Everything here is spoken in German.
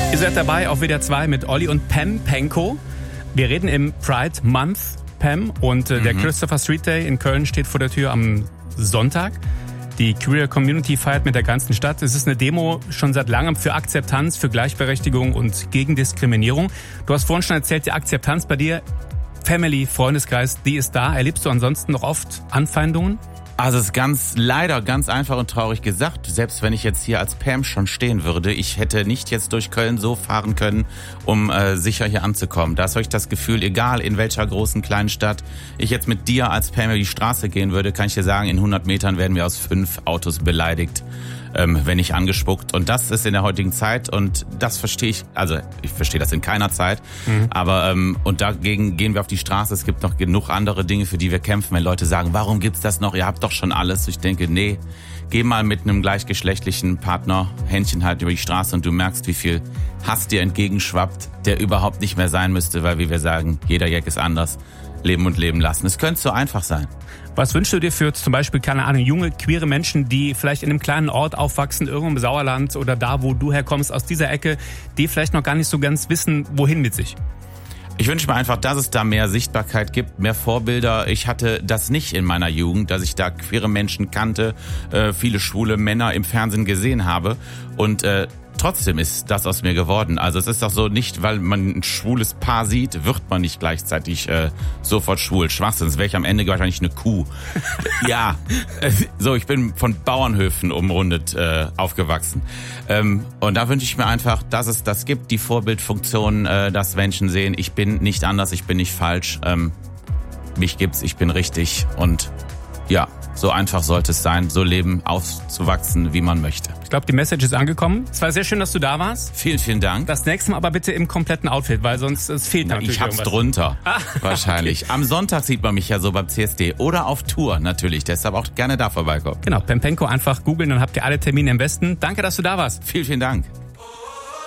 Ihr seid dabei auf WDR 2 mit Olli und Pam Penko. Wir reden im Pride Month, Pam, und der Christopher Street Day in Köln steht vor der Tür am Sonntag. Die Queer Community feiert mit der ganzen Stadt. Es ist eine Demo schon seit langem für Akzeptanz, für Gleichberechtigung und gegen Diskriminierung. Du hast vorhin schon erzählt, die Akzeptanz bei dir, Family, Freundeskreis, die ist da. Erlebst du ansonsten noch oft Anfeindungen? Also es ist leider ganz einfach und traurig gesagt, selbst wenn ich jetzt hier als Pam schon stehen würde, ich hätte nicht jetzt durch Köln so fahren können, um sicher hier anzukommen. Da habe ich das Gefühl, egal in welcher großen, kleinen Stadt ich jetzt mit dir als Pam über die Straße gehen würde, kann ich dir sagen, in 100 Metern werden wir aus 5 Autos beleidigt, wenn nicht angespuckt. Und das ist in der heutigen Zeit und das verstehe ich, also ich verstehe das in keiner Zeit, aber und dagegen gehen wir auf die Straße. Es gibt noch genug andere Dinge, für die wir kämpfen. Wenn Leute sagen, warum gibt's das noch? Ihr habt doch schon alles. Ich denke, nee, geh mal mit einem gleichgeschlechtlichen Partner Händchen halten über die Straße und du merkst, wie viel Hass dir entgegenschwappt, der überhaupt nicht mehr sein müsste, weil, wie wir sagen, jeder Jack ist anders. Leben und leben lassen. Es könnte so einfach sein. Was wünschst du dir für zum Beispiel, keine Ahnung, junge, queere Menschen, die vielleicht in einem kleinen Ort aufwachsen, irgendwo im Sauerland oder da, wo du herkommst, aus dieser Ecke, die vielleicht noch gar nicht so ganz wissen, wohin mit sich? Ich wünsche mir einfach, dass es da mehr Sichtbarkeit gibt, mehr Vorbilder. Ich hatte das nicht in meiner Jugend, dass ich da queere Menschen kannte, viele schwule Männer im Fernsehen gesehen habe und trotzdem ist das aus mir geworden. Also es ist doch so, nicht weil man ein schwules Paar sieht, wird man nicht gleichzeitig sofort schwul. Schwachsinn, sonst wäre ich am Ende wahrscheinlich eine Kuh. Ja, so, ich bin von Bauernhöfen umrundet aufgewachsen. Und da wünsche ich mir einfach, dass es das gibt, die Vorbildfunktion, dass Menschen sehen, ich bin nicht anders, ich bin nicht falsch. Mich gibt's, ich bin richtig und ja, so einfach sollte es sein, so leben, aufzuwachsen, wie man möchte. Ich glaube, die Message ist angekommen. Es war sehr schön, dass du da warst. Vielen, vielen Dank. Das nächste Mal aber bitte im kompletten Outfit, weil sonst es fehlt natürlich ich hab's irgendwas. Drunter, wahrscheinlich. Okay. Am Sonntag sieht man mich ja so beim CSD oder auf Tour natürlich, deshalb auch gerne da vorbeikommen. Genau, Pam Penko einfach googeln, dann habt ihr alle Termine im Westen. Danke, dass du da warst. Vielen, vielen Dank.